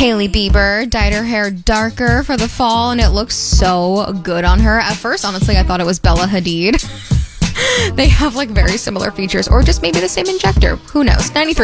Hailey Bieber dyed her hair darker for the fall, and it looks so good on her. At first, honestly, I thought it was Bella Hadid. They have like very similar features, or just maybe the same injector. Who knows? 93.